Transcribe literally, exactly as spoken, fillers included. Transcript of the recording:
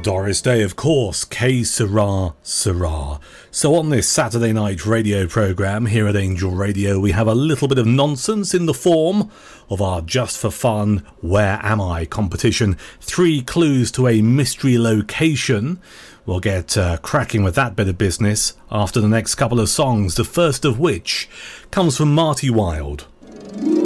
Doris Day, of course, Que Sera, Sera. So on this Saturday night radio programme here at Angel Radio, we have a little bit of nonsense in the form of our Just for Fun Where Am I competition. Three clues to a mystery location. We'll get uh, cracking with that bit of business after the next couple of songs, the first of which comes from Marty Wilde.